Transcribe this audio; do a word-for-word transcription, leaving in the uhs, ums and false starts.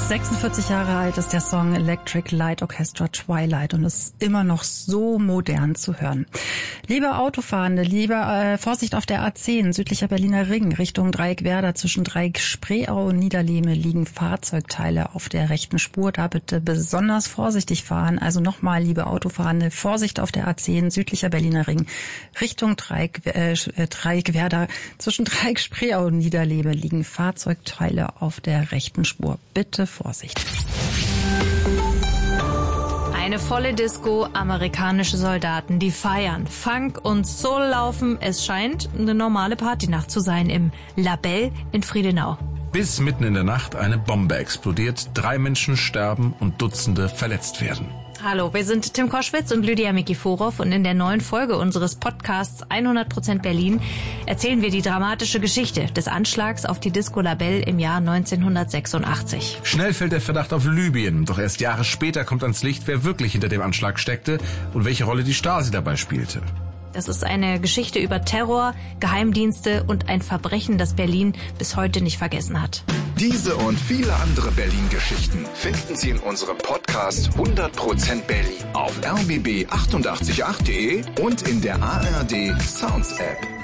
sechsundvierzig Jahre alt ist der Song Electric Light Orchestra Twilight und ist immer noch so modern zu hören. Liebe Autofahrende, liebe äh, Vorsicht auf der A zehn, südlicher Berliner Ring, Richtung Dreieckwerder, zwischen Dreieck-Spreeau und Niederlehme liegen Fahrzeugteile auf der rechten Spur. Da bitte besonders vorsichtig fahren. Also nochmal, liebe Autofahrende, Vorsicht auf der A zehn, südlicher Berliner Ring, Richtung Dreieck, äh, Dreieckwerder, zwischen Dreieck-Spreeau und Niederlehme liegen Fahrzeugteile auf der rechten Spur. Bitte Vorsicht. Eine volle Disco, amerikanische Soldaten, die feiern. Funk und Soul laufen. Es scheint eine normale Partynacht zu sein im Labell in Friedenau. Bis mitten in der Nacht eine Bombe explodiert, drei Menschen sterben und Dutzende verletzt werden. Hallo, wir sind Tim Koschwitz und Lydia Mikiforov und in der neuen Folge unseres Podcasts hundert Prozent Berlin erzählen wir die dramatische Geschichte des Anschlags auf die Disco Labell im Jahr neunzehnhundertsechsundachtzig. Schnell fällt der Verdacht auf Libyen, doch erst Jahre später kommt ans Licht, wer wirklich hinter dem Anschlag steckte und welche Rolle die Stasi dabei spielte. Das ist eine Geschichte über Terror, Geheimdienste und ein Verbrechen, das Berlin bis heute nicht vergessen hat. Diese und viele andere Berlin-Geschichten finden Sie in unserem Podcast hundert Prozent Berlin auf r b b achtundachtzig punkt acht punkt de und in der A R D Sounds App.